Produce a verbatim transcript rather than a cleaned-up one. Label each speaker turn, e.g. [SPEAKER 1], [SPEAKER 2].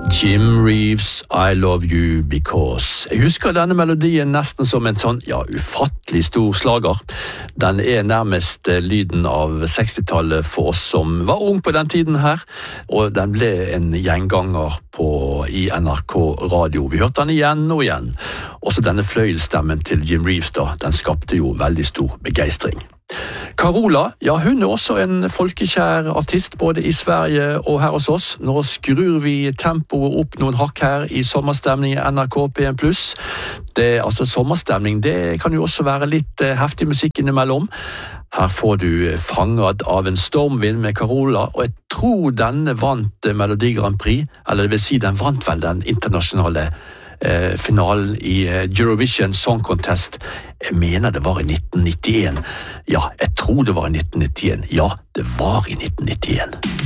[SPEAKER 1] Jim Reeves, I Love You Because. Jeg husker denne melodien nesten som en sånn, ja, ufattelig stor slager. Den er nærmest lyden av sekstitallet for oss som var ung på den tiden her, og den ble en gjenganger på, i N R K radio. Vi hørte den igjen og igjen. Også denne fløyelstemmen til Jim Reeves da, den skapte jo veldig stor begeistring. Carola, ja, hun er også en folkekjær artist både i Sverige og her hos oss. Nå skrur vi tempoet opp noen hakk her i sommerstemning i N R K P en pluss. Det, altså sommerstemning, det kan jo også være litt eh, heftig musikk innimellom. Her får du fanget av en stormvind med Carola, og jeg tror denne vant Melodi Grand Prix, eller det vil si den vant vel den internasjonale eh, finalen i Eurovision Song Contest. Jeg mener det var i nitten nittien. Ja, jeg tror det var i nitten nittien. Ja, det var i nitten nittien.